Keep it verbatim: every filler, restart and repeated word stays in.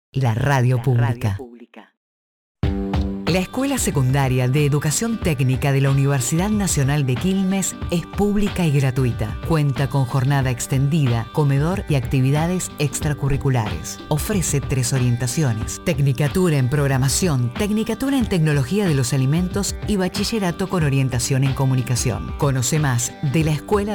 La radio La pública. radio pública. La Escuela Secundaria de Educación Técnica de la Universidad Nacional de Quilmes es pública y gratuita. Cuenta con jornada extendida, comedor y actividades extracurriculares. Ofrece tres orientaciones: Tecnicatura en Programación, Tecnicatura en Tecnología de los Alimentos y Bachillerato con orientación en Comunicación. Conoce más de la Escuela